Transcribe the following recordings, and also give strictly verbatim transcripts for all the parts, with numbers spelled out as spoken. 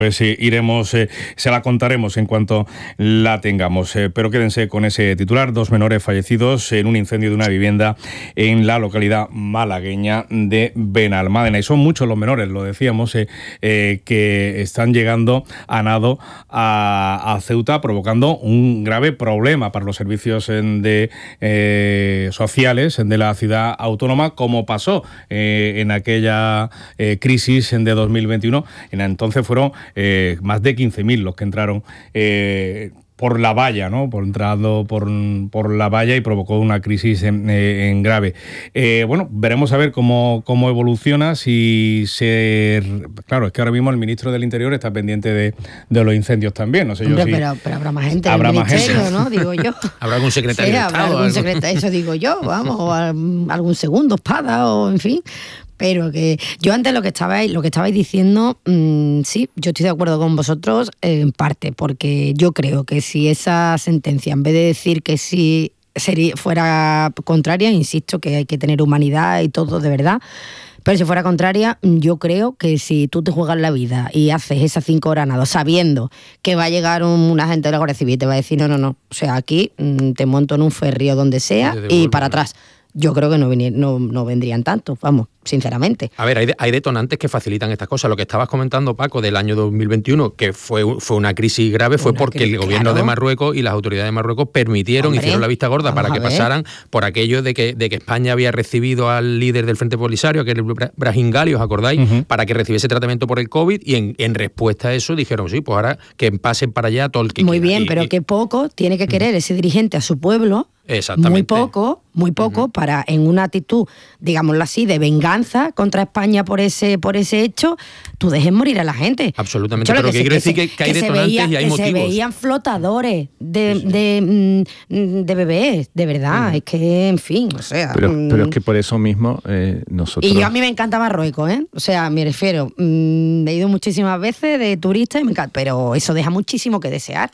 Pues sí, iremos, eh, se la contaremos en cuanto la tengamos, eh, pero quédense con ese titular: dos menores fallecidos en un incendio de una vivienda en la localidad malagueña de Benalmádena. Y son muchos los menores, lo decíamos, eh, eh, que están llegando a nado a, a Ceuta, provocando un grave problema para los servicios de eh, sociales de la ciudad autónoma, como pasó eh, en aquella eh, crisis de dos mil veintiuno. En entonces fueron Eh, más de quince mil los que entraron eh, por la valla, ¿no? Por entrando por, por la valla y provocó una crisis en, eh, en grave. Eh, bueno, veremos a ver cómo, cómo evoluciona, si se... Claro, es que ahora mismo el ministro del Interior está pendiente de, de los incendios también. No sé Hombre, yo si... pero, pero habrá más gente en habrá el ministerio, más gente, ¿no? Digo yo. Habrá algún secretario sí, de habrá Estado. algún secretario, eso digo yo, vamos, o algún segundo espada, o en fin. Pero que yo antes lo que estabais, lo que estabais diciendo, mmm, sí, yo estoy de acuerdo con vosotros eh, en parte, porque yo creo que si esa sentencia, en vez de decir que sí sería, fuera contraria, insisto que hay que tener humanidad y todo de verdad, pero si fuera contraria, yo creo que si tú te juegas la vida y haces esas cinco horas nado sabiendo que va a llegar un, un agente de la Guardia Civil y te va a decir no, no, no, o sea, aquí mmm, te monto en un ferry o donde sea y para atrás. Yo creo que no, venir, no, no vendrían tantos, vamos, sinceramente. A ver, hay, de, hay detonantes que facilitan estas cosas. Lo que estabas comentando, Paco, del año dos mil veintiuno, que fue, fue una crisis grave, fue una porque crisis, el gobierno claro. de Marruecos y las autoridades de Marruecos permitieron, Hombre, hicieron la vista gorda para que pasaran por aquello de que, de que España había recibido al líder del Frente Polisario, que era Brahim Ghali, ¿os acordáis? Uh-huh. Para que recibiese tratamiento por el COVID, y en, en respuesta a eso dijeron, sí, pues ahora que pasen para allá todo el que Muy quiera. bien, y, pero y... que poco tiene que querer uh-huh. ese dirigente a su pueblo. Exactamente. Muy poco, muy poco, uh-huh. para en una actitud, digámoslo así, de venganza contra España por ese por ese hecho, tú dejes morir a la gente. Absolutamente, pero que, que quiero decir que, que hay que detonantes veía, y hay que motivos. Se veían flotadores de, sí, sí. de, de, de bebés, de verdad, uh-huh. es que, en fin, o sea... Pero, mmm, pero es que por eso mismo eh, nosotros... Y yo a mí me encanta Marruecos, ¿eh? O sea, me refiero, mmm, he ido muchísimas veces de turista, y me encanta, pero eso deja muchísimo que desear.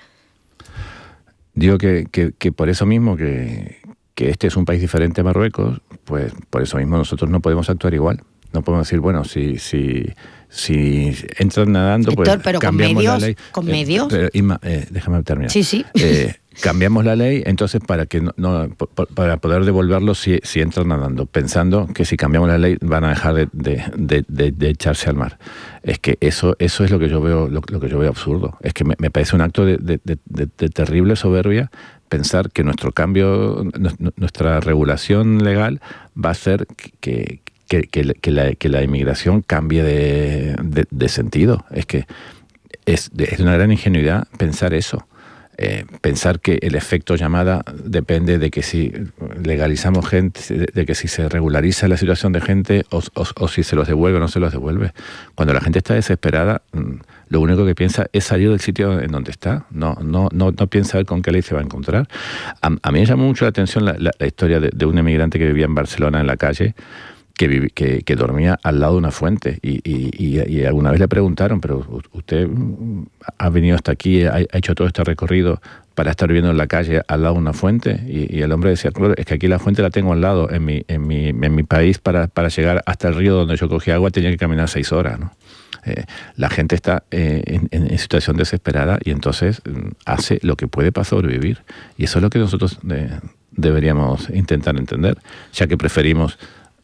Digo que, que, que por eso mismo, que, que este es un país diferente a Marruecos, pues por eso mismo nosotros no podemos actuar igual. No podemos decir, bueno, si, si, si entran nadando, Héctor, pues pero cambiamos con medios, la ley. ¿Con eh, medios? Pero, Isma, eh, déjame terminar. Sí, sí. Eh, cambiamos la ley, entonces para que no, no para poder devolverlos si, si entran nadando, pensando que si cambiamos la ley van a dejar de, de, de, de, de echarse al mar. Es que eso eso es lo que yo veo lo, lo que yo veo absurdo. Es que me, me parece un acto de, de, de, de, de terrible soberbia pensar que nuestro cambio, nuestra regulación legal va a hacer que, que, que, que, la, que la inmigración cambie de, de, de sentido. Es que es, es una gran ingenuidad pensar eso. Eh, pensar que el efecto llamada depende de que si legalizamos gente, de que si se regulariza la situación de gente o, o, o si se los devuelve o no se los devuelve. Cuando la gente está desesperada, lo único que piensa es salir del sitio en donde está. No, no, no, no piensa ver con qué ley se va a encontrar. A, a mí me llamó mucho la atención la, la, la historia de, de un emigrante que vivía en Barcelona en la calle, Que, vive, que, que dormía al lado de una fuente y, y, y, y alguna vez le preguntaron, pero usted ha venido hasta aquí, ha, ha hecho todo este recorrido para estar viviendo en la calle al lado de una fuente, y, y el hombre decía, claro, es que aquí la fuente la tengo al lado, en mi, en mi, en mi país para, para llegar hasta el río donde yo cogía agua tenía que caminar seis horas, ¿no? Eh, la gente está eh, en, en situación desesperada y entonces hace lo que puede para sobrevivir, y eso es lo que nosotros eh, deberíamos intentar entender, ya que preferimos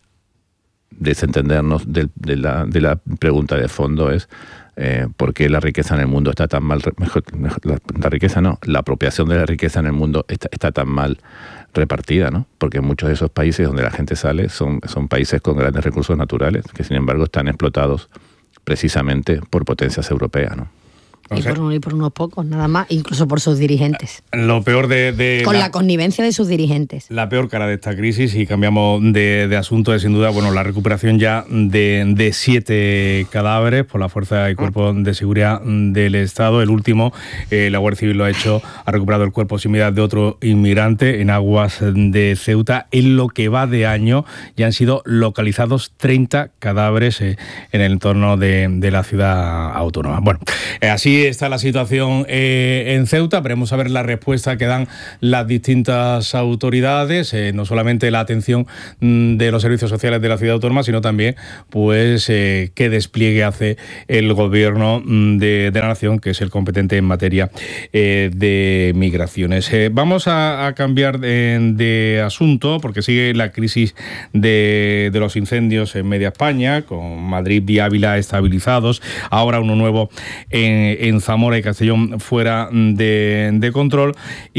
desentendernos de, de, la, de la pregunta de fondo es eh, ¿por qué la riqueza en el mundo está tan mal, mejor, mejor, la, la riqueza no, la apropiación de la riqueza en el mundo está, está tan mal repartida, ¿no? Porque muchos de esos países donde la gente sale son, son países con grandes recursos naturales, que sin embargo están explotados precisamente por potencias europeas, ¿no? Y por, y por unos pocos, nada más, incluso por sus dirigentes. Lo peor de... de Con la, la connivencia de sus dirigentes. La peor cara de esta crisis, y cambiamos de, de asunto, es sin duda, bueno, la recuperación ya de, de siete cadáveres por la Fuerza y Cuerpo de Seguridad del Estado. El último, eh, la Guardia Civil lo ha hecho, ha recuperado el cuerpo sin vida de otro inmigrante en aguas de Ceuta. En lo que va de año ya han sido localizados treinta cadáveres eh, en el entorno de, de la ciudad autónoma. Bueno, eh, así así está la situación eh, en Ceuta. Veremos a ver la respuesta que dan las distintas autoridades, eh, no solamente la atención mm, de los servicios sociales de la ciudad autónoma, sino también pues eh, qué despliegue hace el gobierno mm, de, de la nación, que es el competente en materia eh, de migraciones. Eh, vamos a, a cambiar de, de asunto, porque sigue la crisis de, de los incendios en media España, con Madrid y Ávila estabilizados, ahora uno nuevo en, en Zamora y Castellón fuera de, de control.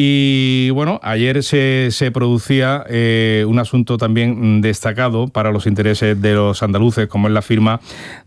Y bueno, ayer se, se producía eh, un asunto también destacado para los intereses de los andaluces, como es la firma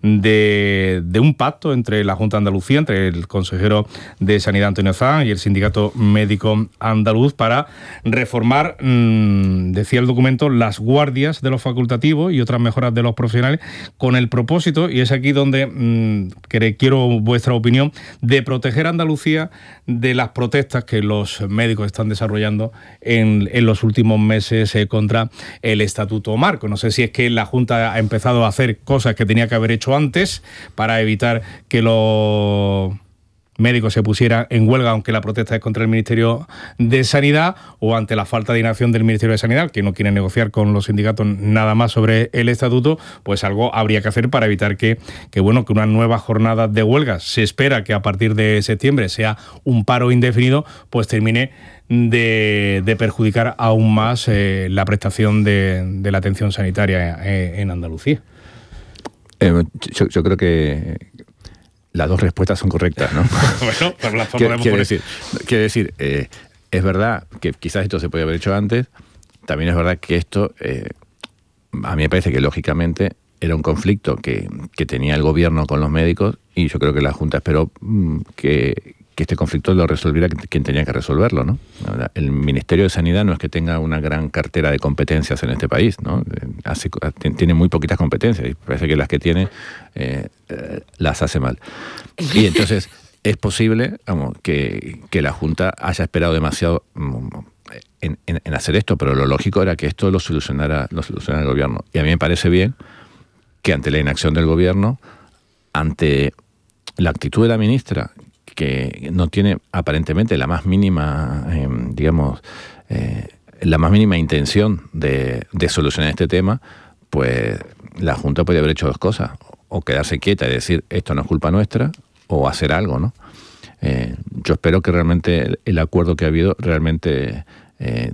de, de un pacto entre la Junta de Andalucía, entre el consejero de Sanidad Antonio Zan y el Sindicato Médico Andaluz, para reformar, mmm, decía el documento, las guardias de los facultativos y otras mejoras de los profesionales, con el propósito, y es aquí donde mmm, quiero vuestra opinión, de proteger a Andalucía de las protestas que los médicos están desarrollando en, en los últimos meses eh, contra el Estatuto Marco. No sé si es que la Junta ha empezado a hacer cosas que tenía que haber hecho antes para evitar que los médicos se pusieran en huelga, aunque la protesta es contra el Ministerio de Sanidad, o ante la falta de inacción del Ministerio de Sanidad, que no quiere negociar con los sindicatos nada más sobre el estatuto, pues algo habría que hacer para evitar que, que bueno, que una nueva jornada de huelga, se espera que a partir de septiembre sea un paro indefinido, pues termine de, de perjudicar aún más eh, la prestación de, de la atención sanitaria en, en Andalucía. Eh, yo, yo creo que las dos respuestas son correctas, ¿no? Bueno, pues las podemos quiero decir, quiero decir eh, es verdad que quizás esto se podía haber hecho antes, también es verdad que esto, eh, a mí me parece que lógicamente era un conflicto que, que tenía el gobierno con los médicos, y yo creo que la Junta esperó mmm, que, que este conflicto lo resolviera quien tenía que resolverlo, ¿no? El Ministerio de Sanidad no es que tenga una gran cartera de competencias en este país, ¿no? Hace, tiene muy poquitas competencias y parece que las que tiene eh, eh, las hace mal. Y entonces es posible, vamos, que, que la Junta haya esperado demasiado en, en, en hacer esto, pero lo lógico era que esto lo solucionara, lo solucionara el gobierno. Y a mí me parece bien que ante la inacción del gobierno, ante la actitud de la ministra, que no tiene aparentemente la más mínima, eh, digamos, eh, la más mínima intención de, de solucionar este tema, pues la Junta podría haber hecho dos cosas: o quedarse quieta y decir esto no es culpa nuestra, o hacer algo, ¿no? Eh, yo espero que realmente el, el acuerdo que ha habido realmente eh,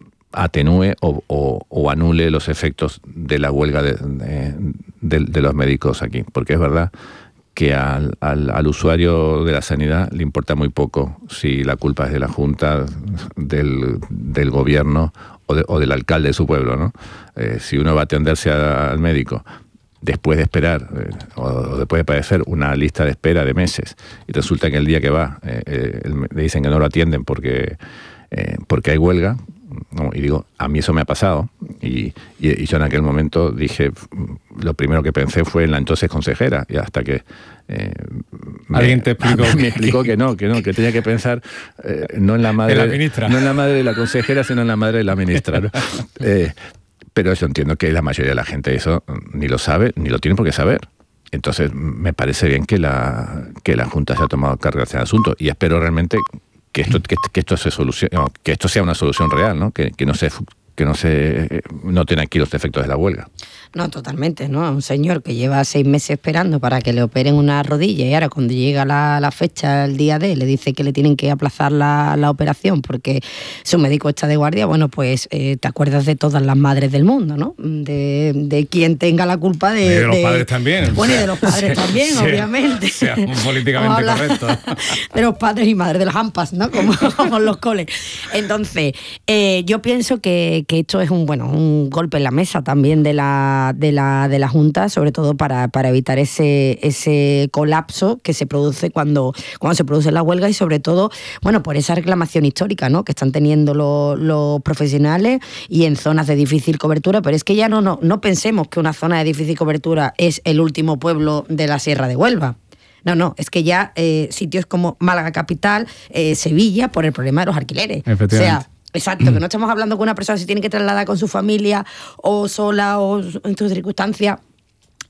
atenúe o, o, o anule los efectos de la huelga de, de, de, de los médicos aquí, porque es verdad que al, al, al usuario de la sanidad le importa muy poco si la culpa es de la Junta, del, del gobierno o, de, o del alcalde de su pueblo, ¿no? Eh, si uno va a atenderse a, al médico después de esperar eh, o, o después de padecer una lista de espera de meses, y resulta que el día que va eh, eh, le dicen que no lo atienden porque, eh, porque hay huelga, ¿no? Y digo, a mí eso me ha pasado, y, y, y yo en aquel momento dije, lo primero que pensé fue en la entonces consejera, y hasta que eh, me, alguien te explicó, me explicó que no, que no, que tenía que pensar eh, no en la madre, de la ministra, no en la madre de la consejera, sino en la madre de la ministra, ¿no? eh, pero yo entiendo que la mayoría de la gente eso ni lo sabe, ni lo tiene por qué saber. Entonces me parece bien que la, que la Junta se ha tomado carga de ese asunto, y espero realmente que esto, que, que esto se solucione, no, que esto sea una solución real, ¿no? Que, que no se que no se noten aquí los efectos de la huelga. No, totalmente, ¿no? Un señor que lleva seis meses esperando para que le operen una rodilla, y ahora cuando llega la, la fecha, el día de, le dice que le tienen que aplazar la, la operación porque su médico está de guardia. Bueno, pues eh, te acuerdas de todas las madres del mundo, ¿no? De, de quien tenga la culpa de... Y de los de, padres también. Bueno, y de los padres sea, también, sea, obviamente. Sea políticamente correcto. De los padres y madres, de las AMPAs, ¿no? Como, como los coles. Entonces, eh, yo pienso que que esto es un bueno un golpe en la mesa también de la de la de la Junta, sobre todo para, para evitar ese ese colapso que se produce cuando cuando se produce la huelga, y sobre todo bueno por esa reclamación histórica, ¿no? que están teniendo los, los profesionales, y en zonas de difícil cobertura. Pero es que ya no no no pensemos que una zona de difícil cobertura es el último pueblo de la Sierra de Huelva. No, no, es que ya eh, sitios como Málaga capital, eh, Sevilla, por el problema de los alquileres. Efectivamente. O sea, exacto, que no estamos hablando que una persona se tiene que trasladar con su familia o sola o en sus circunstancias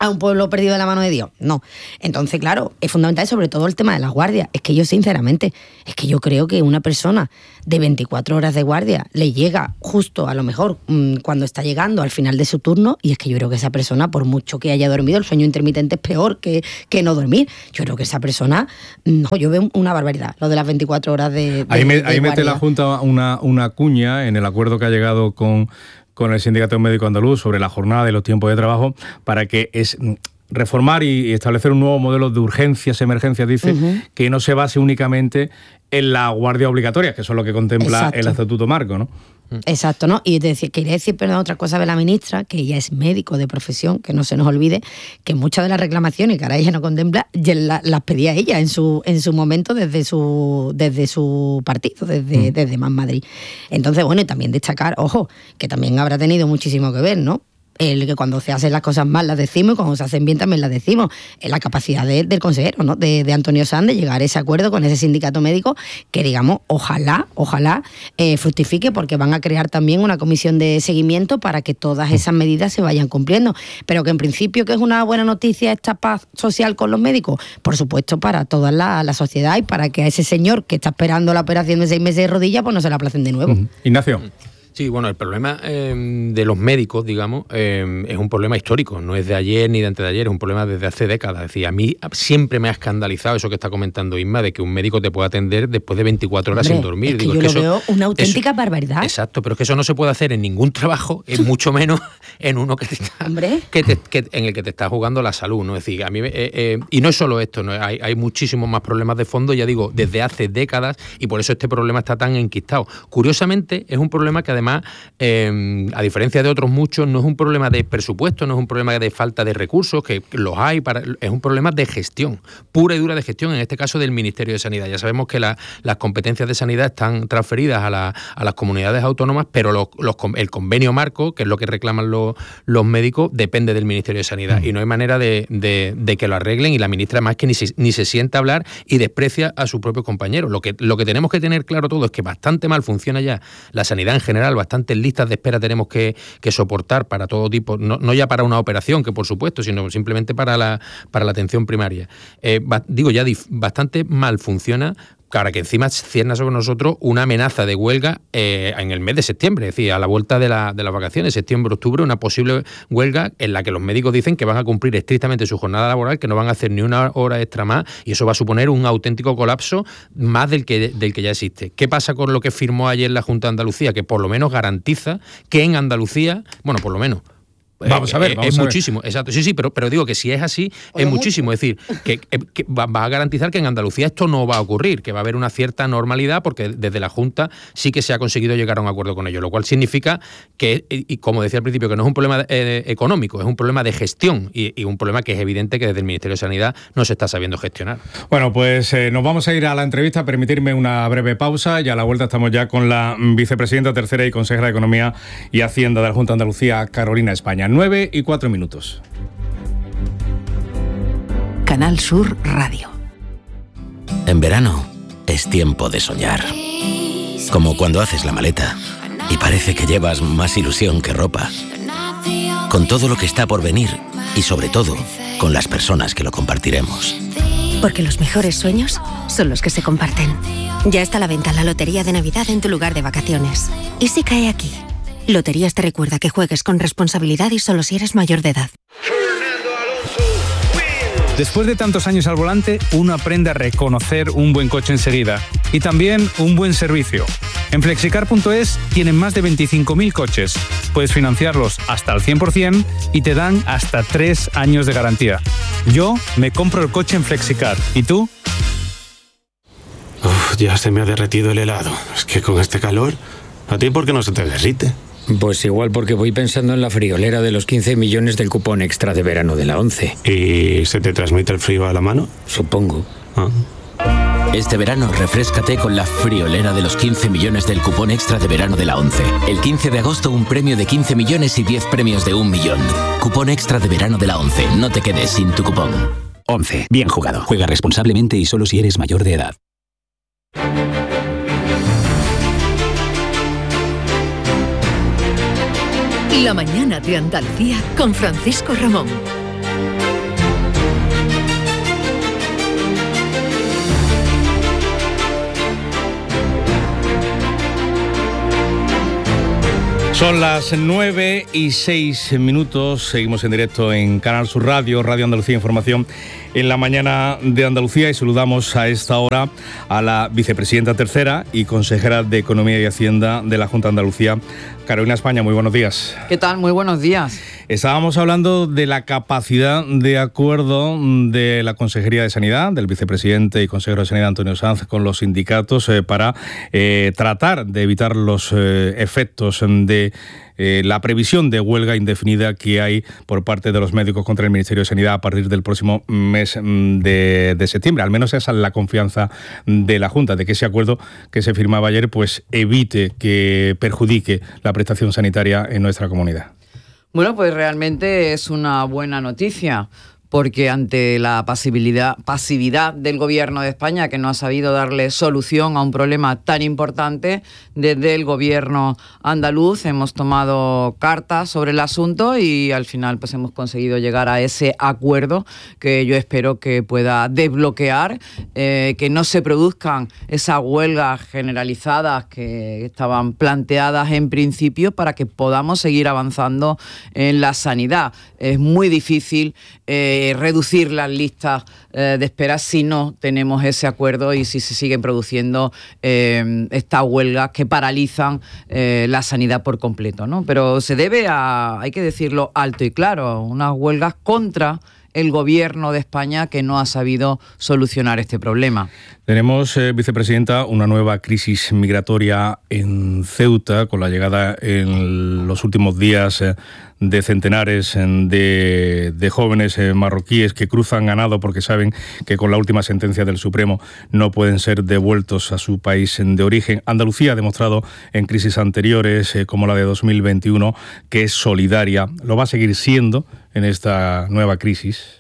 a un pueblo perdido de la mano de Dios. No. Entonces, claro, es fundamental sobre todo el tema de las guardias. Es que yo, sinceramente, es que yo creo que una persona de veinticuatro horas de guardia le llega justo, a lo mejor, mmm, cuando está llegando al final de su turno, y es que yo creo que esa persona, por mucho que haya dormido, el sueño intermitente es peor que, que no dormir. Yo creo que esa persona, no, yo veo una barbaridad, lo de las veinticuatro horas de, de Ahí, me, de ahí mete la Junta una, una cuña en el acuerdo que ha llegado con... con el Sindicato Médico Andaluz sobre la jornada y los tiempos de trabajo para que es reformar y establecer un nuevo modelo de urgencias, emergencias, dice, uh-huh. que no se base únicamente en la guardia obligatoria, que eso es lo que contempla Exacto. el Estatuto Marco, ¿no? Exacto, ¿no? Y decir, quería decir, perdón, otra cosa de la ministra, que ella es médico de profesión, que no se nos olvide, que muchas de las reclamaciones que ahora ella no contempla, ya la, las pedía ella en su en su momento desde su desde su partido, desde, mm. desde Más Madrid. Entonces, bueno, y también destacar, ojo, que también habrá tenido muchísimo que ver, ¿no? El que cuando se hacen las cosas mal las decimos y cuando se hacen bien también las decimos. Es la capacidad de, del consejero, ¿no? de, de Antonio Sanz de llegar a ese acuerdo con ese sindicato médico que, digamos, ojalá, ojalá eh, fructifique, porque van a crear también una comisión de seguimiento para que todas esas medidas se vayan cumpliendo. Pero que en principio que es una buena noticia esta paz social con los médicos, por supuesto para toda la, la sociedad y para que a ese señor que está esperando la operación de seis meses de rodilla pues no se la aplacen de nuevo. Uh-huh. Ignacio. Sí, bueno, el problema eh, de los médicos, digamos, eh, es un problema histórico, no es de ayer ni de antes de ayer, es un problema desde hace décadas. Es decir, a mí siempre me ha escandalizado eso que está comentando Isma, de que un médico te pueda atender después de veinticuatro horas Hombre, sin dormir. Es que Digo, yo es que lo eso, veo una auténtica eso, barbaridad. Exacto, pero es que eso no se puede hacer en ningún trabajo, es mucho menos en uno que te está, que te, que, en el que te está jugando la salud, ¿no? Es decir, a mí, eh, eh, y no es solo esto, ¿no? hay, hay muchísimos más problemas de fondo, ya digo, desde hace décadas, y por eso este problema está tan enquistado. Curiosamente, es un problema que además... Eh, a diferencia de otros muchos, no es un problema de presupuesto, no es un problema de falta de recursos, que los hay, para, es un problema de gestión, pura y dura de gestión, en este caso del Ministerio de Sanidad. Ya sabemos que la, las competencias de sanidad están transferidas a, la, a las comunidades autónomas, pero los, los, el convenio marco, que es lo que reclaman los, los médicos, depende del Ministerio de Sanidad, y no hay manera de, de, de que lo arreglen, y la ministra más que ni se, ni se sienta a hablar y desprecia a sus propios compañeros. Lo que, lo que tenemos que tener claro todo es que bastante mal funciona ya la sanidad en general, bastantes listas de espera tenemos que, que soportar para todo tipo, no, no ya para una operación, que por supuesto, sino simplemente para la, para la atención primaria. Eh, ba, digo, ya dif, bastante mal funciona, para que encima cierna sobre nosotros una amenaza de huelga eh, en el mes de septiembre, es decir, a la vuelta de, la, de las vacaciones, septiembre-octubre, una posible huelga en la que los médicos dicen que van a cumplir estrictamente su jornada laboral, que no van a hacer ni una hora extra más, y eso va a suponer un auténtico colapso más del que, del que ya existe. ¿Qué pasa con lo que firmó ayer la Junta de Andalucía? Que por lo menos garantiza que en Andalucía, bueno, por lo menos, Vamos a ver, vamos es a ver. muchísimo, exacto. Sí, sí, pero, pero digo que si es así, es muchísimo. Es decir, que, que va, va a garantizar que en Andalucía esto no va a ocurrir, que va a haber una cierta normalidad, porque desde la Junta sí que se ha conseguido llegar a un acuerdo con ello, lo cual significa que, y como decía al principio, que no es un problema eh, económico, es un problema de gestión, y, y un problema que es evidente que desde el Ministerio de Sanidad no se está sabiendo gestionar. Bueno, pues eh, nos vamos a ir a la entrevista, permitirme una breve pausa, y a la vuelta estamos ya con la vicepresidenta tercera y consejera de Economía y Hacienda de la Junta de Andalucía, Carolina España. nueve y cuatro minutos. Canal Sur Radio. En verano es tiempo de soñar. Como cuando haces la maleta y parece que llevas más ilusión que ropa. Con todo lo que está por venir y sobre todo con las personas que lo compartiremos. Porque los mejores sueños son los que se comparten. Ya está a la venta la Lotería de Navidad en tu lugar de vacaciones. ¿Y si cae aquí? Loterías te recuerda que juegues con responsabilidad y solo si eres mayor de edad. Después de tantos años al volante, uno aprende a reconocer un buen coche enseguida y también un buen servicio. En flexicar punto es tienen más de veinticinco mil coches. Puedes financiarlos hasta el cien por ciento y te dan hasta tres años de garantía. Yo me compro el coche en Flexicar. ¿Y tú? Uf, ya se me ha derretido el helado. Es que con este calor, ¿a ti por qué no se te derrite? Pues igual porque voy pensando en la friolera de los quince millones del cupón extra de verano de la ONCE. ¿Y se te transmite el frío a la mano? Supongo. Ah. Este verano refréscate con la friolera de los quince millones del cupón extra de verano de la ONCE. El quince de agosto un premio de quince millones y diez premios de un millón. Cupón extra de verano de la ONCE. No te quedes sin tu cupón. ONCE. Bien jugado. Juega responsablemente y solo si eres mayor de edad. La mañana de Andalucía con Francisco Ramón. Son las nueve y seis minutos, seguimos en directo en Canal Sur Radio, Radio Andalucía Información en la mañana de Andalucía, y saludamos a esta hora a la vicepresidenta tercera y consejera de Economía y Hacienda de la Junta de Andalucía, Carolina España. Muy buenos días. ¿Qué tal? Muy buenos días. Estábamos hablando de la capacidad de acuerdo de la Consejería de Sanidad, del vicepresidente y consejero de Sanidad Antonio Sanz, con los sindicatos eh, para eh, tratar de evitar los eh, efectos de eh, la previsión de huelga indefinida que hay por parte de los médicos contra el Ministerio de Sanidad a partir del próximo mes de, de septiembre. Al menos esa es la confianza de la Junta, de que ese acuerdo que se firmaba ayer pues evite que perjudique la prestación sanitaria en nuestra comunidad. Bueno, pues realmente es una buena noticia, porque ante la pasividad, pasividad del Gobierno de España, que no ha sabido darle solución a un problema tan importante, desde el Gobierno andaluz hemos tomado cartas sobre el asunto y al final pues hemos conseguido llegar a ese acuerdo que yo espero que pueda desbloquear, eh, que no se produzcan esas huelgas generalizadas que estaban planteadas en principio, para que podamos seguir avanzando en la sanidad. Es muy difícil eh, reducir las listas eh, de espera si no tenemos ese acuerdo y si se siguen produciendo eh, estas huelgas que paralizan eh, la sanidad por completo, ¿no? Pero se debe a, hay que decirlo alto y claro, unas huelgas contra el Gobierno de España, que no ha sabido solucionar este problema. Tenemos, eh, vicepresidenta, una nueva crisis migratoria en Ceuta, con la llegada en los últimos días eh, de centenares de, de jóvenes eh, marroquíes que cruzan a nado porque saben que con la última sentencia del Supremo no pueden ser devueltos a su país de origen. Andalucía ha demostrado en crisis anteriores, eh, como la de dos mil veintiuno, que es solidaria. ¿Lo va a seguir siendo en esta nueva crisis?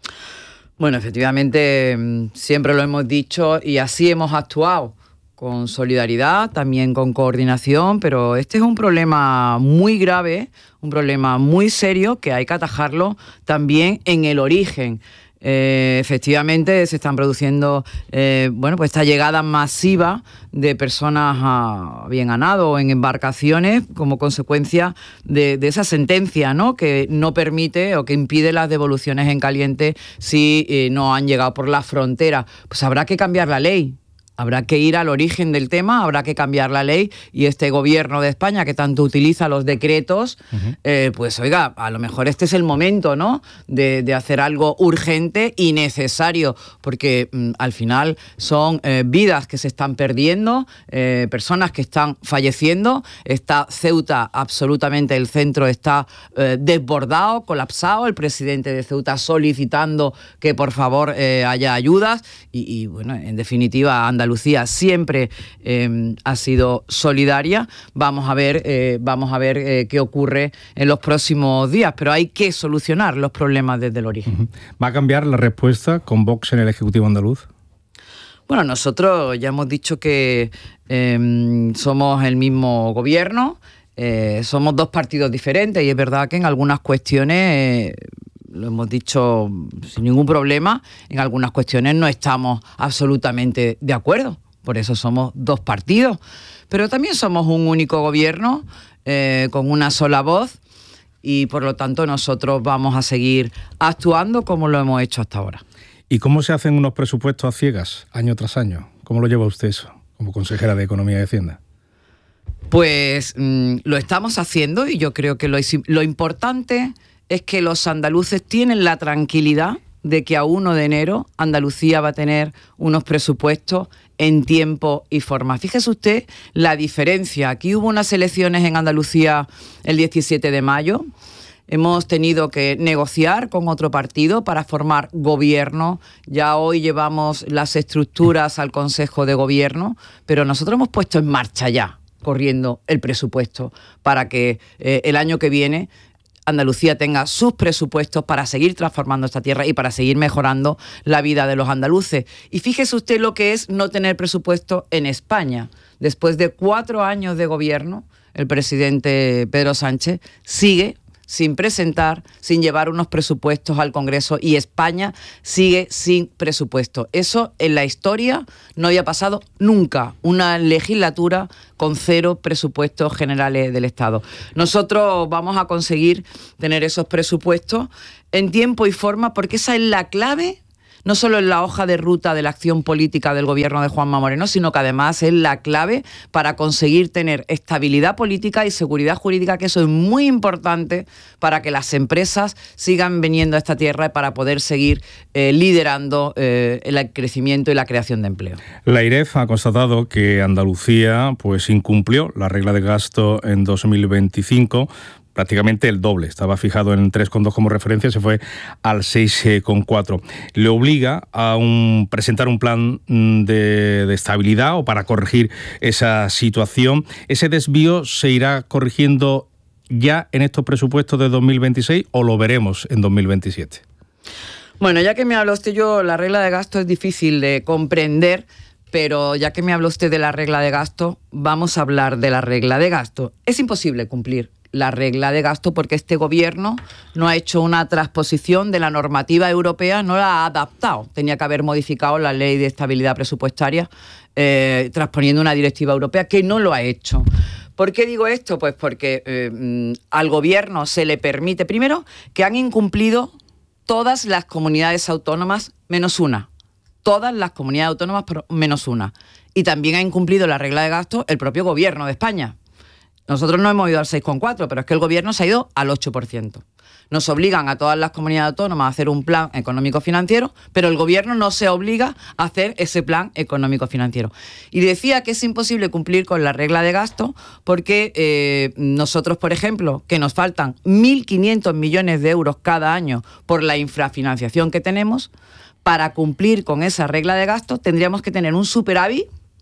Bueno, efectivamente, siempre lo hemos dicho y así hemos actuado, con solidaridad, también con coordinación, pero este es un problema muy grave, un problema muy serio, que hay que atajarlo también en el origen. Eh, efectivamente se están produciendo eh, bueno, pues esta llegada masiva de personas a, bien a nado o en embarcaciones como consecuencia de, de esa sentencia, ¿no?, que no permite o que impide las devoluciones en caliente si eh, no han llegado por la frontera. Pues habrá que cambiar la ley. Habrá que ir al origen del tema, habrá que cambiar la ley, y este Gobierno de España, que tanto utiliza los decretos, uh-huh. eh, pues oiga, a lo mejor este es el momento, ¿no?, de, de hacer algo urgente y necesario, porque mm, al final son eh, vidas que se están perdiendo, eh, personas que están falleciendo. Está Ceuta, absolutamente el centro está eh, desbordado, colapsado, el presidente de Ceuta solicitando que por favor eh, haya ayudas y, y bueno, en definitiva, Andalucía Andalucía siempre eh, ha sido solidaria. Vamos a ver, eh, vamos a ver eh, qué ocurre en los próximos días, pero hay que solucionar los problemas desde el origen. ¿Va a cambiar la respuesta con Vox en el Ejecutivo andaluz? Bueno, nosotros ya hemos dicho que eh, somos el mismo gobierno, eh, somos dos partidos diferentes, y es verdad que en algunas cuestiones... Eh, lo hemos dicho sin ningún problema, en algunas cuestiones no estamos absolutamente de acuerdo, por eso somos dos partidos, pero también somos un único gobierno eh, con una sola voz, y por lo tanto nosotros vamos a seguir actuando como lo hemos hecho hasta ahora. ¿Y cómo se hacen unos presupuestos a ciegas, año tras año? ¿Cómo lo lleva usted eso, como consejera de Economía y Hacienda? Pues mmm, lo estamos haciendo, y yo creo que lo, lo importante es que los andaluces tienen la tranquilidad de que a primero de enero Andalucía va a tener unos presupuestos en tiempo y forma. Fíjese usted la diferencia. Aquí hubo unas elecciones en Andalucía el diecisiete de mayo. Hemos tenido que negociar con otro partido para formar gobierno. Ya hoy llevamos las estructuras al Consejo de Gobierno, pero nosotros hemos puesto en marcha ya, corriendo el presupuesto, para que eh, el año que viene Andalucía tenga sus presupuestos para seguir transformando esta tierra y para seguir mejorando la vida de los andaluces. Y fíjese usted lo que es no tener presupuesto en España. Después de cuatro años de gobierno, el presidente Pedro Sánchez sigue sin presentar, sin llevar unos presupuestos al Congreso, y España sigue sin presupuesto. Eso en la historia no había pasado nunca, una legislatura con cero presupuestos generales del Estado. Nosotros vamos a conseguir tener esos presupuestos en tiempo y forma, porque esa es la clave, no solo en la hoja de ruta de la acción política del gobierno de Juanma Moreno, sino que además es la clave para conseguir tener estabilidad política y seguridad jurídica, que eso es muy importante para que las empresas sigan viniendo a esta tierra y para poder seguir eh, liderando eh, el crecimiento y la creación de empleo. La AIREF ha constatado que Andalucía pues incumplió la regla de gasto en dos mil veinticinco, prácticamente el doble. Estaba fijado en tres coma dos como referencia, se fue al seis coma cuatro. Le obliga a un, presentar un plan de, de estabilidad o para corregir esa situación. ¿Ese desvío se irá corrigiendo ya en estos presupuestos de dos mil veintiséis o lo veremos en dos mil veintisiete? Bueno, ya que me habló usted, yo la regla de gasto es difícil de comprender, pero ya que me habló usted de la regla de gasto, vamos a hablar de la regla de gasto. Es imposible cumplir la regla de gasto porque este gobierno no ha hecho una transposición de la normativa europea, no la ha adaptado. Tenía que haber modificado la ley de estabilidad presupuestaria eh, transponiendo una directiva europea, que no lo ha hecho. ¿Por qué digo esto? Pues porque eh, al gobierno se le permite, primero, que han incumplido todas las comunidades autónomas menos una. Todas las comunidades autónomas menos una. Y también ha incumplido la regla de gasto el propio gobierno de España. Nosotros no hemos ido al seis coma cuatro, pero es que el gobierno se ha ido al ocho por ciento. Nos obligan a todas las comunidades autónomas a hacer un plan económico-financiero, pero el gobierno no se obliga a hacer ese plan económico-financiero. Y decía que es imposible cumplir con la regla de gasto porque eh, nosotros, por ejemplo, que nos faltan mil quinientos millones de euros cada año por la infrafinanciación que tenemos, para cumplir con esa regla de gasto tendríamos que tener un superávit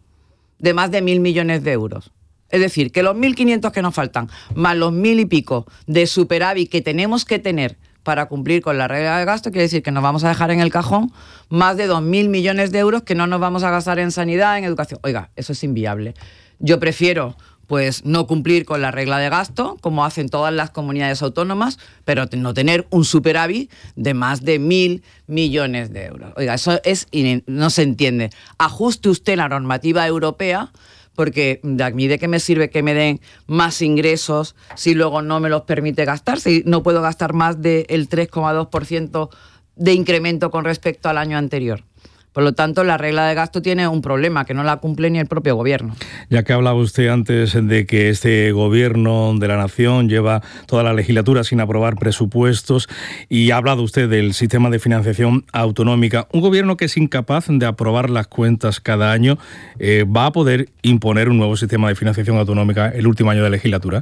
de más de mil millones de euros. Es decir, que los mil quinientos que nos faltan, más los mil y pico de superávit que tenemos que tener para cumplir con la regla de gasto, quiere decir que nos vamos a dejar en el cajón más de dos mil millones de euros que no nos vamos a gastar en sanidad, en educación. Oiga, eso es inviable. Yo prefiero pues no cumplir con la regla de gasto, como hacen todas las comunidades autónomas, pero no tener un superávit de más de mil millones de euros. Oiga, eso es no se entiende. Ajuste usted la normativa europea, porque a mí de qué me sirve que me den más ingresos si luego no me los permite gastar, si no puedo gastar más del tres coma dos por ciento de incremento con respecto al año anterior. Por lo tanto, la regla de gasto tiene un problema, que no la cumple ni el propio gobierno. Ya que hablaba usted antes de que este gobierno de la nación lleva toda la legislatura sin aprobar presupuestos y ha hablado usted del sistema de financiación autonómica, un gobierno que es incapaz de aprobar las cuentas cada año, eh, ¿va a poder imponer un nuevo sistema de financiación autonómica el último año de legislatura?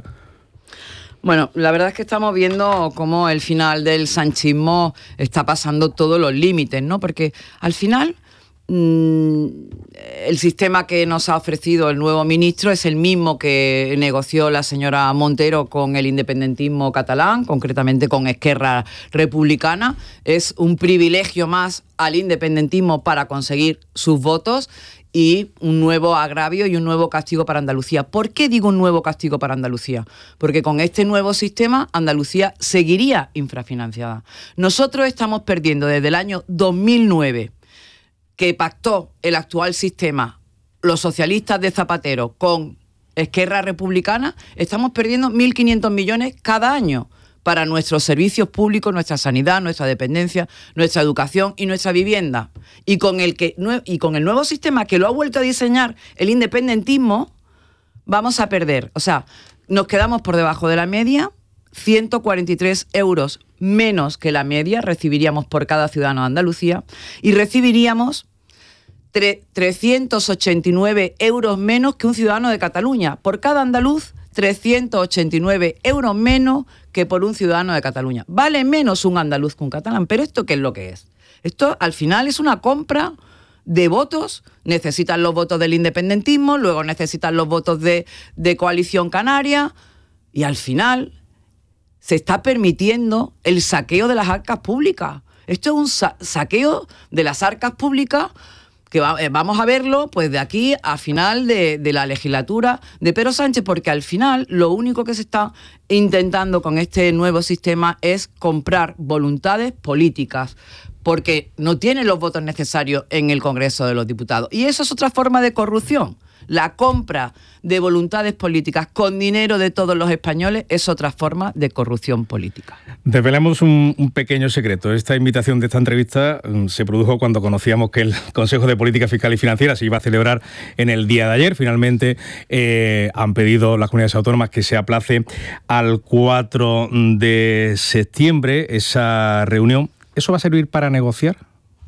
Bueno, la verdad es que estamos viendo cómo el final del sanchismo está pasando todos los límites, ¿no? Porque al final el sistema que nos ha ofrecido el nuevo ministro es el mismo que negoció la señora Montero con el independentismo catalán, concretamente con Esquerra Republicana. Es un privilegio más al independentismo para conseguir sus votos y un nuevo agravio y un nuevo castigo para Andalucía. ¿Por qué digo un nuevo castigo para Andalucía? Porque con este nuevo sistema Andalucía seguiría infrafinanciada. Nosotros estamos perdiendo desde el año dos mil nueve, que pactó el actual sistema, los socialistas de Zapatero con Esquerra Republicana, estamos perdiendo mil quinientos millones cada año para nuestros servicios públicos, nuestra sanidad, nuestra dependencia, nuestra educación y nuestra vivienda. Y con el, que, y con el nuevo sistema que lo ha vuelto a diseñar el independentismo, vamos a perder. O sea, nos quedamos por debajo de la media, ciento cuarenta y tres euros menos que la media recibiríamos por cada ciudadano de Andalucía y recibiríamos trescientos ochenta y nueve euros menos que un ciudadano de Cataluña. Por cada andaluz, trescientos ochenta y nueve euros menos que por un ciudadano de Cataluña. Vale menos un andaluz que un catalán, pero ¿esto qué es lo que es? Esto al final es una compra de votos. Necesitan los votos del independentismo, luego necesitan los votos de, de Coalición Canaria y al final se está permitiendo el saqueo de las arcas públicas. Esto es un sa- saqueo de las arcas públicas que va, eh, vamos a verlo pues de aquí a final de, de la legislatura de Pedro Sánchez, porque al final lo único que se está intentando con este nuevo sistema es comprar voluntades políticas, porque no tiene los votos necesarios en el Congreso de los Diputados. Y eso es otra forma de corrupción. La compra de voluntades políticas con dinero de todos los españoles es otra forma de corrupción política. Desvelamos un, un pequeño secreto. Esta invitación de esta entrevista um, se produjo cuando conocíamos que el Consejo de Política Fiscal y Financiera se iba a celebrar en el día de ayer. Finalmente eh, han pedido las comunidades autónomas que se aplace al cuatro de septiembre esa reunión. ¿Eso va a servir para negociar?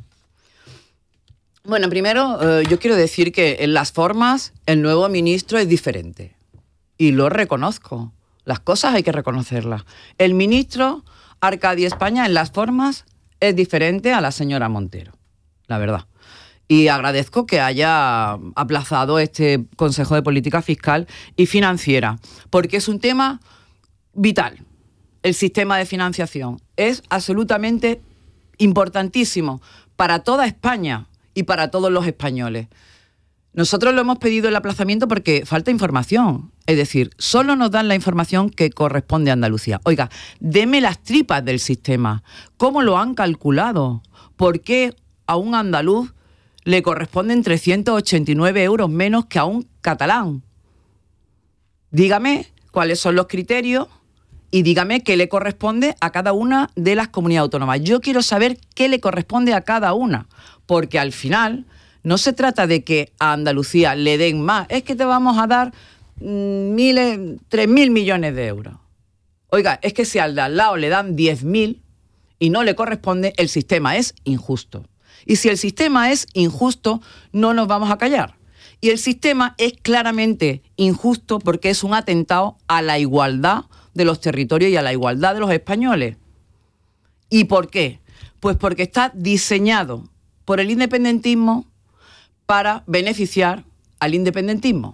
Bueno, primero eh, yo quiero decir que en las formas el nuevo ministro es diferente y lo reconozco. Las cosas hay que reconocerlas. El ministro Arcadio España en las formas es diferente a la señora Montero, la verdad. Y agradezco que haya aplazado este Consejo de Política Fiscal y Financiera, porque es un tema vital. El sistema de financiación es absolutamente importantísimo para toda España y para todos los españoles. Nosotros lo hemos pedido el aplazamiento porque falta información. Es decir, solo nos dan la información que corresponde a Andalucía. Oiga, deme las tripas del sistema. ¿Cómo lo han calculado? ¿Por qué a un andaluz le corresponden trescientos ochenta y nueve euros menos que a un catalán? Dígame cuáles son los criterios y dígame qué le corresponde a cada una de las comunidades autónomas. Yo quiero saber qué le corresponde a cada una, porque al final no se trata de que a Andalucía le den más, es que te vamos a dar mmm, miles, tres mil millones de euros. Oiga, es que si al de al lado le dan diez mil y no le corresponde, el sistema es injusto. Y si el sistema es injusto, no nos vamos a callar. Y el sistema es claramente injusto porque es un atentado a la igualdad de los territorios y a la igualdad de los españoles. ¿Y por qué? Pues porque está diseñado por el independentismo para beneficiar al independentismo,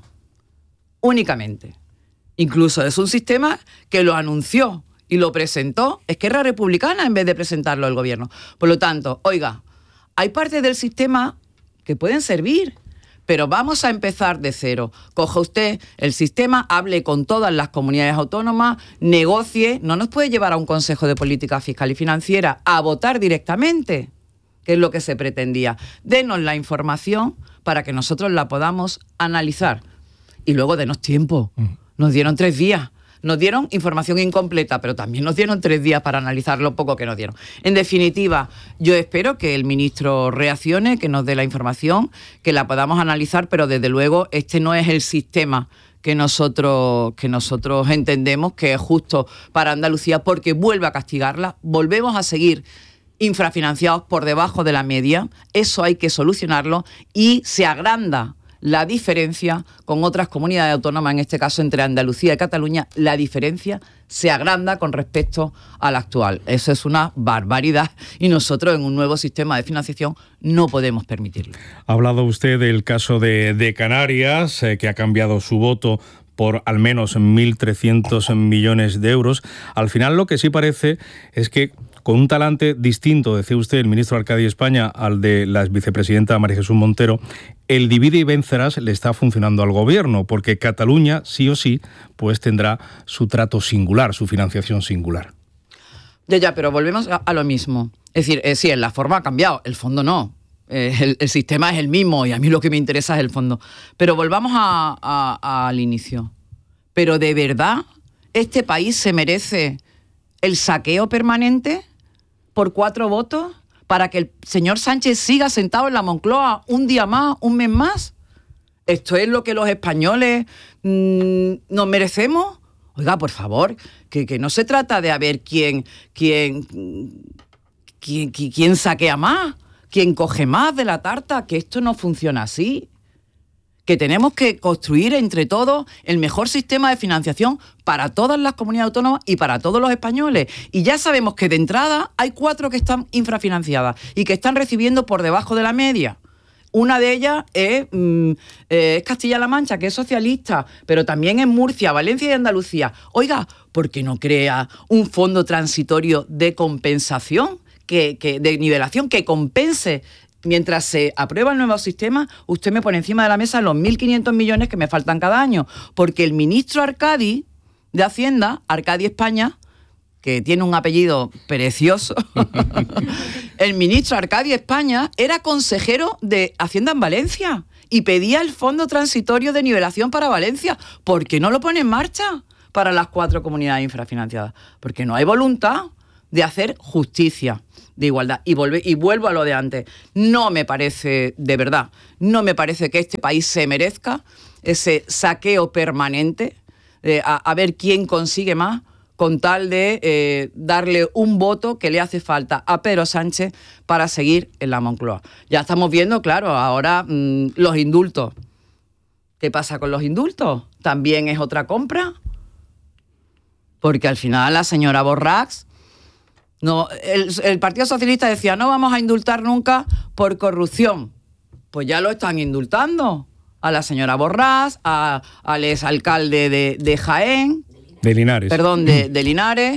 únicamente. Incluso es un sistema que lo anunció y lo presentó Esquerra Republicana en vez de presentarlo el gobierno. Por lo tanto, oiga, hay partes del sistema que pueden servir, pero vamos a empezar de cero. Coja usted el sistema, hable con todas las comunidades autónomas, negocie. No nos puede llevar a un Consejo de Política Fiscal y Financiera a votar directamente, que es lo que se pretendía. Denos la información para que nosotros la podamos analizar. Y luego denos tiempo. Nos dieron tres días. Nos dieron información incompleta, pero también nos dieron tres días para analizar lo poco que nos dieron. En definitiva, yo espero que el ministro reaccione, que nos dé la información, que la podamos analizar, pero desde luego este no es el sistema que nosotros, que nosotros entendemos que es justo para Andalucía, porque vuelve a castigarla, volvemos a seguir infrafinanciados por debajo de la media. Eso hay que solucionarlo y se agranda la diferencia con otras comunidades autónomas, en este caso entre Andalucía y Cataluña, la diferencia se agranda con respecto a la actual. Eso es una barbaridad y nosotros en un nuevo sistema de financiación no podemos permitirlo. Ha hablado usted del caso de, de Canarias, eh, que ha cambiado su voto por al menos mil trescientos millones de euros. Al final lo que sí parece es que con un talante distinto, decía usted, el ministro Arcadio España, al de la vicepresidenta María Jesús Montero, el divide y vencerás le está funcionando al gobierno, porque Cataluña, sí o sí, pues tendrá su trato singular, su financiación singular. Ya, ya, pero volvemos a, a lo mismo. Es decir, eh, sí, la forma ha cambiado, el fondo no. Eh, el, el sistema es el mismo y a mí lo que me interesa es el fondo. Pero volvamos a, a, a, al inicio. ¿Pero de verdad este país se merece el saqueo permanente por cuatro votos para que el señor Sánchez siga sentado en la Moncloa un día más, un mes más? ¿Esto es lo que los españoles mmm, nos merecemos? Oiga, por favor, que, que no se trata de a ver quién, quién, quién, quién, quién saquea más, quién coge más de la tarta, que esto no funciona así. Que tenemos que construir entre todos el mejor sistema de financiación para todas las comunidades autónomas y para todos los españoles. Y ya sabemos que de entrada hay cuatro que están infrafinanciadas y que están recibiendo por debajo de la media. Una de ellas es, mm, eh, es Castilla-La Mancha, que es socialista, pero también en Murcia, Valencia y Andalucía. Oiga, ¿por qué no crea un fondo transitorio de compensación, que, que, de nivelación, que compense mientras se aprueba el nuevo sistema, usted me pone encima de la mesa los mil quinientos millones que me faltan cada año, porque el ministro Arcadi de Hacienda, Arcadi España, que tiene un apellido precioso, el ministro Arcadi España era consejero de Hacienda en Valencia y pedía el Fondo Transitorio de Nivelación para Valencia. ¿Por qué no lo pone en marcha para las cuatro comunidades infrafinanciadas? Porque no hay voluntad de hacer justicia, de igualdad. Y, volve, y vuelvo a lo de antes. No me parece, de verdad, no me parece que este país se merezca ese saqueo permanente eh, a, a ver quién consigue más, con tal de eh, darle un voto que le hace falta a Pedro Sánchez para seguir en la Moncloa. Ya estamos viendo, claro, ahora mmm, los indultos. ¿Qué pasa con los indultos? ¿También es otra compra? Porque al final la señora Borràs, no, el, el Partido Socialista decía, no vamos a indultar nunca por corrupción. Pues ya lo están indultando. A la señora Borràs, a, al exalcalde de, de Jaén... De Linares. Perdón, de, de Linares.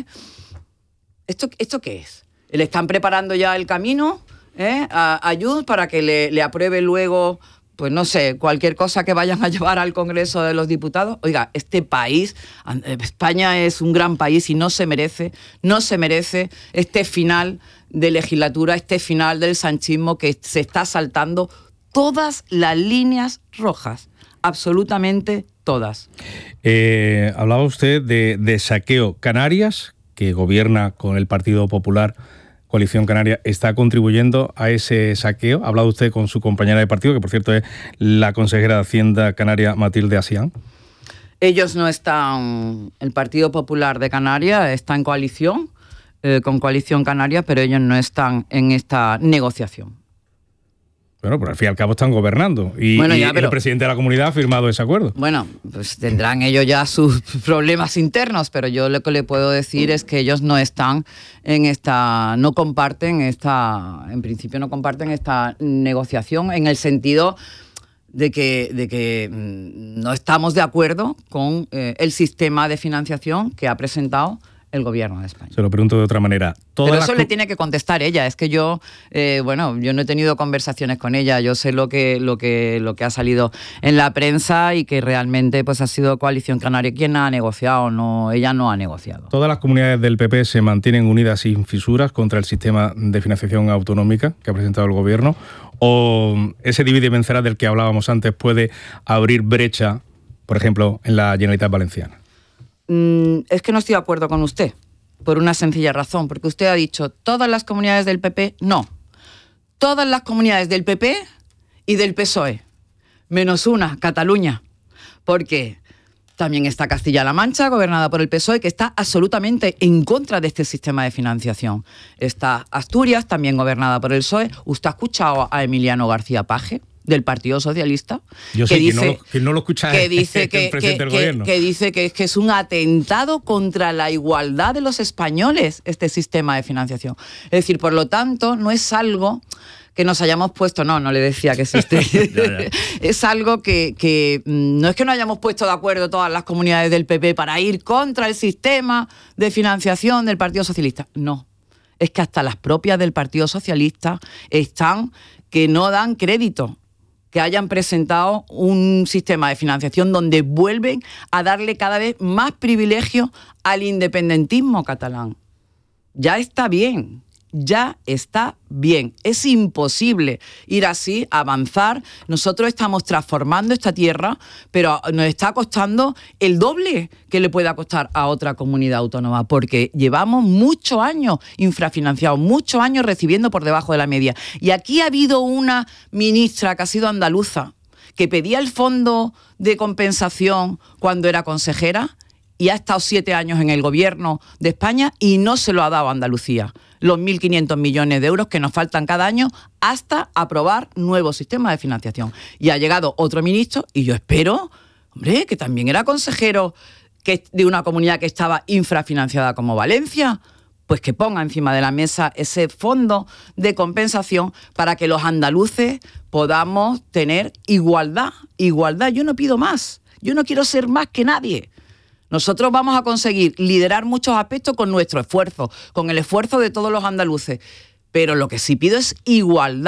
¿Esto, ¿Esto qué es? ¿Le están preparando ya el camino eh, a, a Junts para que le, le apruebe luego, pues no sé, cualquier cosa que vayan a llevar al Congreso de los Diputados? Oiga, este país, España es un gran país y no se merece, no se merece este final de legislatura, este final del sanchismo que se está saltando todas las líneas rojas, absolutamente todas. Eh, hablaba usted de, de saqueo. Canarias, que gobierna con el Partido Popular, Coalición Canaria, ¿está contribuyendo a ese saqueo? ¿Ha hablado usted con su compañera de partido, que por cierto es la consejera de Hacienda canaria, Matilde Asián? Ellos no están, el Partido Popular de Canarias está en coalición, eh, con Coalición Canaria, pero ellos no están en esta negociación. Bueno, pero al fin y al cabo están gobernando y, bueno, ya, y pero, el presidente de la comunidad ha firmado ese acuerdo. Bueno, pues tendrán ellos ya sus problemas internos, pero yo lo que le puedo decir es que ellos no están en esta, no comparten esta, en principio no comparten esta negociación en el sentido de que, de que no estamos de acuerdo con eh, el sistema de financiación que ha presentado el gobierno de España. Se lo pregunto de otra manera. Pero eso le tiene que contestar ella. Es que yo, eh, bueno, yo no he tenido conversaciones con ella. Yo sé lo que, lo que, lo que ha salido en la prensa y que realmente pues ha sido Coalición Canaria quien ha negociado. No, ella no ha negociado. ¿Todas las comunidades del P P se mantienen unidas sin fisuras contra el sistema de financiación autonómica que ha presentado el gobierno? ¿O ese divide y vencerá del que hablábamos antes puede abrir brecha, por ejemplo, en la Generalitat Valenciana? Es que no estoy de acuerdo con usted, por una sencilla razón, porque usted ha dicho todas las comunidades del P P, no. Todas las comunidades del P P y del P S O E, menos una, Cataluña, porque también está Castilla-La Mancha, gobernada por el P S O E, que está absolutamente en contra de este sistema de financiación. Está Asturias, también gobernada por el P S O E. ¿Usted ha escuchado a Emiliano García Paje, del Partido Socialista? Yo que sé dice, que, no lo, que no lo escucha que dice que, el presidente que, del que, gobierno. Que dice que, que es un atentado contra la igualdad de los españoles este sistema de financiación. Es decir, por lo tanto, no es algo que nos hayamos puesto, no, no le decía que existe. ya, ya. Es algo que, que no es que nos hayamos puesto de acuerdo todas las comunidades del P P para ir contra el sistema de financiación del Partido Socialista. No, es que hasta las propias del Partido Socialista están que no dan crédito que hayan presentado un sistema de financiación donde vuelven a darle cada vez más privilegio al independentismo catalán. Ya está bien, ya está bien. Es imposible ir así, avanzar. Nosotros estamos transformando esta tierra, pero nos está costando el doble que le pueda costar a otra comunidad autónoma, porque llevamos muchos años infrafinanciados, muchos años recibiendo por debajo de la media. Y aquí ha habido una ministra que ha sido andaluza, que pedía el fondo de compensación cuando era consejera y ha estado siete años en el gobierno de España y no se lo ha dado a Andalucía. Los mil quinientos millones de euros que nos faltan cada año hasta aprobar nuevos sistemas de financiación. Y ha llegado otro ministro y yo espero, hombre, que también era consejero que de una comunidad que estaba infrafinanciada como Valencia, pues que ponga encima de la mesa ese fondo de compensación para que los andaluces podamos tener igualdad. Igualdad, yo no pido más, yo no quiero ser más que nadie. Nosotros vamos a conseguir liderar muchos aspectos con nuestro esfuerzo, con el esfuerzo de todos los andaluces. Pero lo que sí pido es igualdad.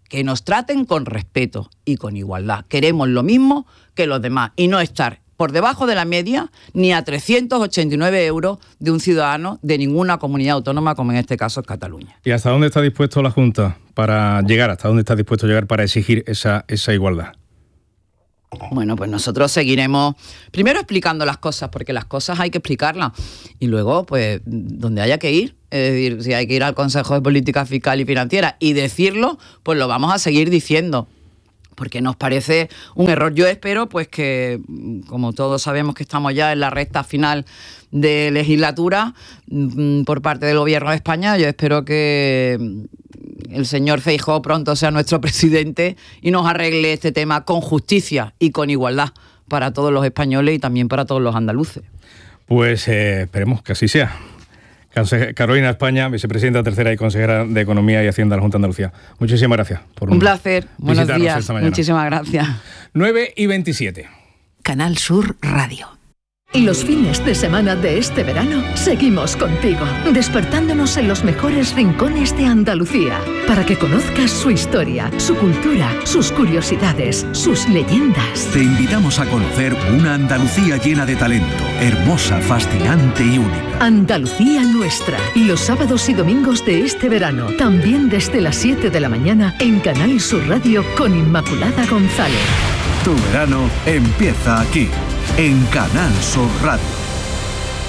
que nos traten con respeto y con igualdad. Queremos lo mismo que los demás y no estar por debajo de la media ni a trescientos ochenta y nueve euros de un ciudadano de ninguna comunidad autónoma, como en este caso es Cataluña. ¿Y hasta dónde está dispuesto la Junta para llegar? ¿Hasta dónde está dispuesto a llegar para exigir esa, esa igualdad? Bueno, pues nosotros seguiremos primero explicando las cosas, porque las cosas hay que explicarlas, y luego, pues, donde haya que ir, es decir, si hay que ir al Consejo de Política Fiscal y Financiera y decirlo, pues lo vamos a seguir diciendo, porque nos parece un error. Yo espero, pues, que, como todos sabemos que estamos ya en la recta final de legislatura por parte del Gobierno de España, yo espero que el señor Feijóo pronto sea nuestro presidente y nos arregle este tema con justicia y con igualdad para todos los españoles y también para todos los andaluces. Pues eh, esperemos que así sea. Carolina España, vicepresidenta tercera y consejera de Economía y Hacienda de la Junta de Andalucía. Muchísimas gracias. Por un placer. Buenos días. Muchísimas gracias. nueve y veintisiete. Canal Sur Radio. Los fines de semana de este verano seguimos contigo, despertándonos en los mejores rincones de Andalucía, para que conozcas su historia, su cultura, sus curiosidades, sus leyendas. Te invitamos a conocer una Andalucía llena de talento, hermosa, fascinante y única. Andalucía Nuestra, los sábados y domingos de este verano, también desde las siete de la mañana en Canal Sur Radio con Inmaculada González. Tu verano empieza aquí, en Canal Sur Radio.